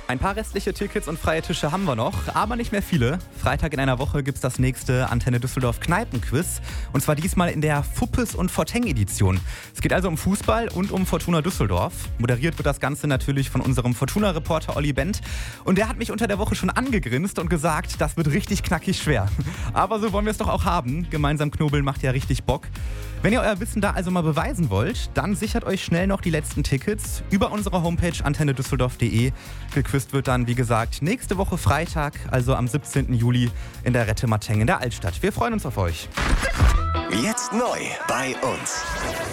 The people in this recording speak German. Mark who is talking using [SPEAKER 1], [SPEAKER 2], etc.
[SPEAKER 1] Ein paar restliche Tickets und freie Tische haben wir noch, aber nicht mehr viele. Freitag in einer Woche gibt's das nächste Antenne Düsseldorf Kneipenquiz. Und zwar diesmal in der Fuppes- und Forteng-Edition. Es geht also um Fußball und um Fortuna Düsseldorf. Moderiert wird das Ganze natürlich von unserem Fortuna-Reporter Olli Bent. Und der hat mich unter der Woche schon angegrinst und gesagt, das wird richtig knackig schwer. Aber so wollen wir es doch auch haben. Gemeinsam knobeln macht ja richtig Bock. Wenn ihr euer Wissen da also mal beweisen wollt, dann sichert euch schnell noch die letzten Tickets über unsere Homepage antennedüsseldorf.de. Gequizt wird dann, wie gesagt, nächste Woche Freitag, also am 17. Juli in der Rette Mateng in der Altstadt. Wir freuen uns auf euch.
[SPEAKER 2] Jetzt neu bei uns.